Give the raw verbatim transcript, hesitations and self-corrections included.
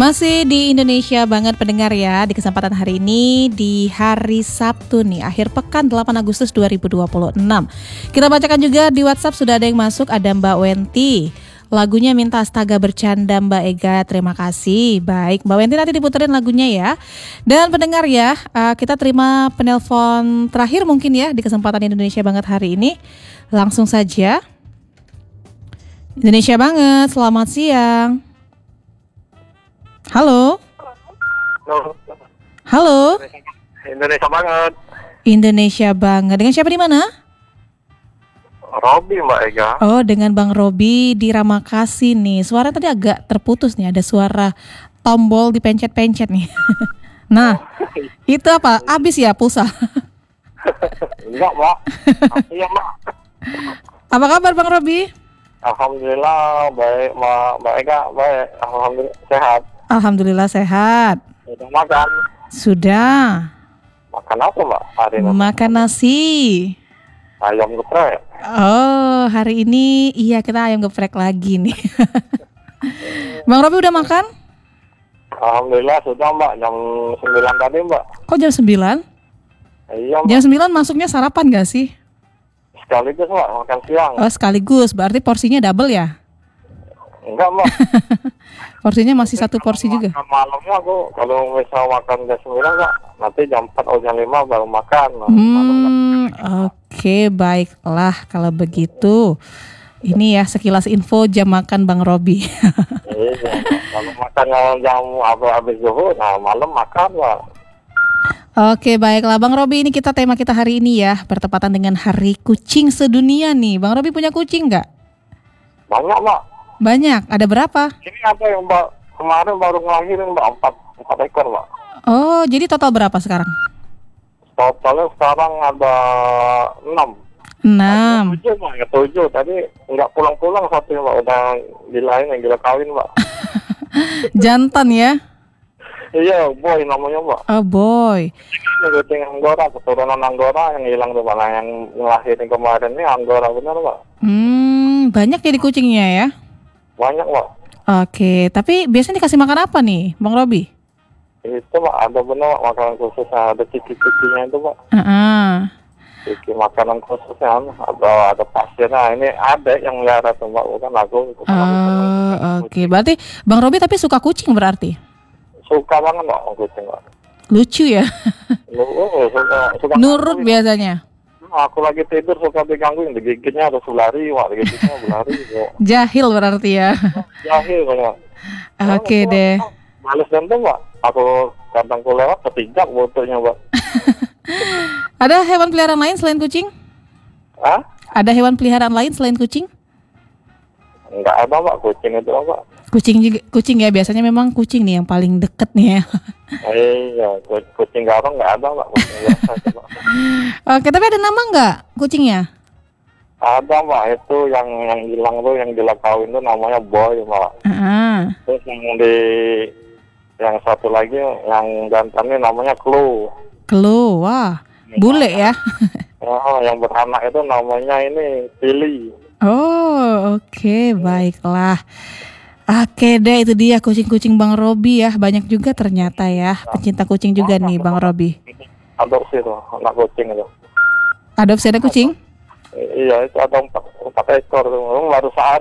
Masih di Indonesia banget pendengar ya. Di kesempatan hari ini di hari Sabtu nih, akhir pekan delapan Agustus dua ribu dua puluh enam. Kita bacakan juga di WhatsApp sudah ada yang masuk. Ada Mbak Wenti, lagunya Minta Astaga Bercanda Mbak Ega. Terima kasih. Baik Mbak Wenti, nanti diputerin lagunya ya. Dan pendengar ya, kita terima penelpon terakhir mungkin ya di kesempatan Indonesia banget hari ini. Langsung saja. Indonesia banget, selamat siang. Halo. Halo. Halo. Indonesia banget. Indonesia banget. Dengan siapa di mana? Robi Mbak Ega. Oh, dengan Bang Robi di Ramakasi nih. Suara tadi agak terputus nih. Ada suara tombol dipencet-pencet nih. Nah, itu apa? Habis ya pulsa? Enggak Mbak. Iya Mbak. Apa kabar Bang Robi? Alhamdulillah baik Mbak, Mbak Ega baik. Alhamdulillah sehat. Alhamdulillah sehat. Sudah makan? Sudah. Makan apa Mbak hari ini? Makan nasi. Ayam geprek. Oh, hari ini iya kita ayam geprek lagi nih. Bang Robi udah makan? Alhamdulillah sudah Mbak, jam sembilan tadi Mbak. Kok jam sembilan? Iya Mbak. Jam sembilan masuknya sarapan gak sih? Sekaligus Mbak, makan siang. Oh sekaligus, berarti porsinya double ya? Enggak Mbak. Porsinya masih satu porsi juga? Malamnya aku kalau misal makan jam sembilan Mbak, nanti jam empat atau jam lima baru makan. Hmm, oke okay, baiklah kalau begitu. Ini ya sekilas info jam makan Bang Robi. Iya, kalau makan jam habis zuhur, nah malam makan Mbak. Oke baiklah Bang Robi, ini kita tema kita hari ini ya bertepatan dengan Hari Kucing Sedunia nih. Bang Robi punya kucing nggak? Banyak Mbak. Banyak, ada berapa? Ini ada yang Mbak kemarin baru ngelahirin Mbak empat empat ekor Mbak. Oh jadi total berapa sekarang? Totalnya sekarang ada enam. Enam. Tujuh Mbak, ya tujuh. Tadi nggak pulang-pulang satu Mbak, udah dilain yang gila kawin Mbak. Jantan ya? Iya, boy namanya Mbak. Oh boy. Ini kucing Anggora, keturunan Anggora yang hilang tuh Mbak. Nah, yang ngelahirin kemarin ini Anggora benar Mbak. Hmm, banyak jadi kucingnya ya? Banyak Mbak. Oke, tapi biasanya dikasih makan apa nih, Bang Robi? Itu Mbak, ada benar Mbak, makanan khusus, ada ciki-cikinya itu Mbak. Uh-uh. Ciki makanan khususnya, ada ada pasirnya. Ini ada yang melihara tuh Mbak, bukan aku. Oh, oke. Okay. Berarti Bang Robi tapi suka kucing berarti? Suka banget Mbak, kucing Mbak. Lucu ya? Oh, suka, suka nurut gangguin. Biasanya? Aku lagi tidur suka digangguin, digigitnya harus lari, wah digigitnya berlari. Jahil berarti ya? Jahil Mbak. Oke okay, deh. Males gantung Mbak, aku kadang ku lewat ketinjak botolnya Mbak. Ada hewan peliharaan lain selain kucing? Hah? Ada hewan peliharaan lain selain kucing? Enggak ada Mbak, kucing itu Mbak. Kucing juga, kucing ya biasanya memang kucing nih yang paling deket nih ya. Iya, kucing garong nggak ada Mbak. Kucing biasa, Mbak. Oke, tapi ada nama nggak kucingnya? Ada Mbak, itu yang yang hilang tuh, yang gila kawin tuh namanya Boy Mbak. Uh-huh. Terus yang di yang satu lagi yang jantannya namanya Clue. Clue, wah, bule ya? Oh, yang beranak itu namanya ini Pilih. Oh, oke, okay, baiklah. Oke deh, itu dia kucing-kucing Bang Robi ya. Banyak juga ternyata ya. Pecinta kucing juga nih Bang Robi. Adopsi tuh, anak kucing itu. Adopsi ada kucing? Iya, itu ada empat, empat ekor tuh. Baru saat